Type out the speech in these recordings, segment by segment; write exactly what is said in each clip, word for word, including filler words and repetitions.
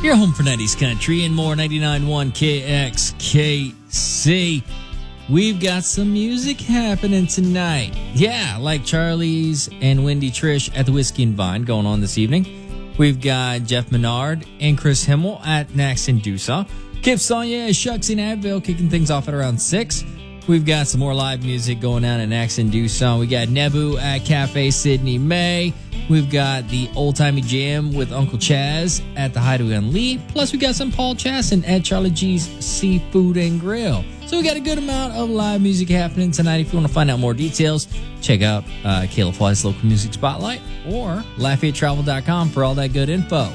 Your home for nineties country and more. ninety-nine point one K X K C. We've got some music happening tonight. Yeah, like Charlie's and Wendy Trish at the Whiskey and Vine going on this evening. We've got Jeff Menard and Chris Himmel at Nax and Doosaw. Kip Sonia, Shucks in Advil kicking things off at around six. We've got some more live music going on at Nax and Doosaw. We got Nebu at Cafe Sydney May. We've got the Old Timey Jam with Uncle Chaz at the Hideaway on Lee. Plus, we got some Paul Chasson at Charlie G's Seafood and Grill. So we got a good amount of live music happening tonight. If you want to find out more details, check out uh, Caleb Fly's Local Music Spotlight or Lafayette Travel dot com for all that good info.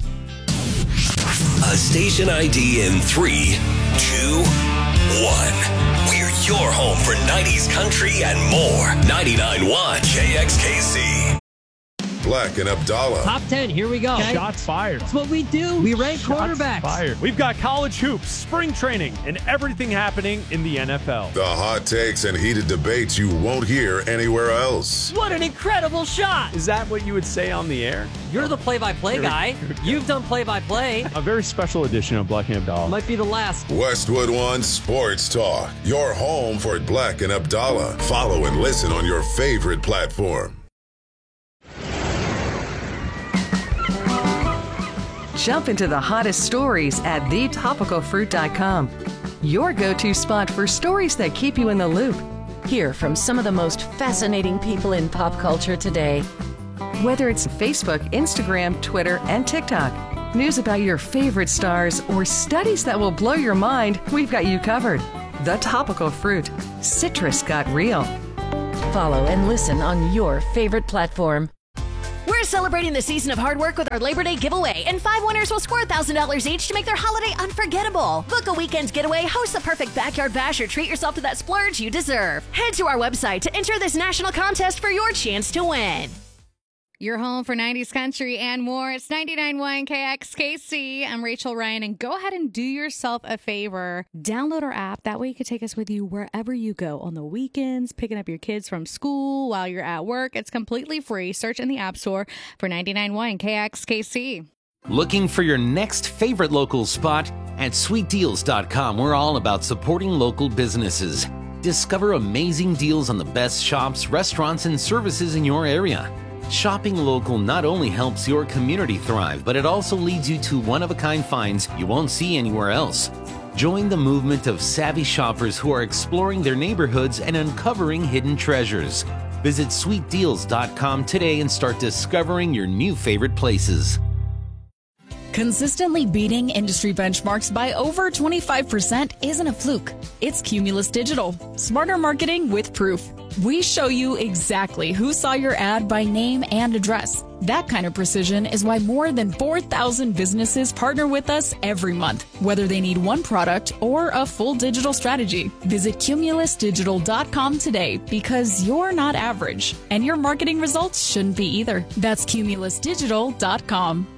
A station I D in three, two, one. We're your home for nineties country and more. ninety-nine point one K X K C. Black and Abdallah. Top ten, here we go. Okay. Shots fired. That's what we do. We rank Shots quarterbacks. Fired. We've got college hoops, spring training, and everything happening in the N F L. The hot takes and heated debates you won't hear anywhere else. What an incredible shot. Is that what you would say on the air? You're the play-by-play guy. You've done play-by-play. A very special edition of Black and Abdallah. Might be the last. Westwood One Sports Talk. Your home for Black and Abdallah. Follow and listen on your favorite platform. Jump into the hottest stories at the topical fruit dot com. Your go-to spot for stories that keep you in the loop. Hear from some of the most fascinating people in pop culture today. Whether it's Facebook, Instagram, Twitter, and TikTok, news about your favorite stars, or studies that will blow your mind, we've got you covered. The Topical Fruit. Citrus got real. Follow and listen on your favorite platform. We're celebrating the season of hard work with our Labor Day giveaway, and five winners will score one thousand dollars each to make their holiday unforgettable. Book a weekend getaway, host the perfect backyard bash, or treat yourself to that splurge you deserve. Head to our website to enter this national contest for your chance to win. Your home for nineties country and more. It's ninety-nine point one K X K C. I'm Rachel Ryan, and go ahead and do yourself a favor. Download our app. That way you can take us with you wherever you go on the weekends, picking up your kids from school while you're at work. It's completely free. Search in the App Store for ninety-nine point one K X K C. Looking for your next favorite local spot? At sweet deals dot com, we're all about supporting local businesses. Discover amazing deals on the best shops, restaurants, and services in your area. Shopping local not only helps your community thrive, but it also leads you to one-of-a-kind finds you won't see anywhere else. Join the movement of savvy shoppers who are exploring their neighborhoods and uncovering hidden treasures. Visit sweet deals dot com today and start discovering your new favorite places. Consistently beating industry benchmarks by over twenty-five percent isn't a fluke. It's Cumulus Digital. Smarter marketing with proof. We show you exactly who saw your ad by name and address. That kind of precision is why more than four thousand businesses partner with us every month, whether they need one product or a full digital strategy. Visit Cumulus Digital dot com today, because you're not average, and your marketing results shouldn't be either. That's Cumulus Digital dot com.